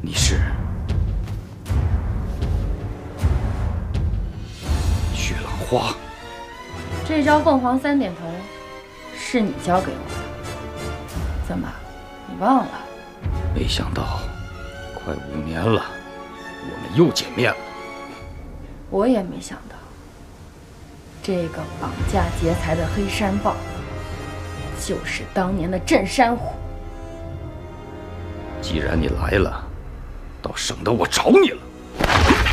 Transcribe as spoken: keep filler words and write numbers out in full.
你是雪狼花。 这招凤凰三点头是你教给我的，怎么，你忘了？ 没想到，快五年了，我们又见面了。 我也没想到，这个绑架劫财的黑山豹，就是当年的镇山虎。 既然你来了，倒省得我找你了。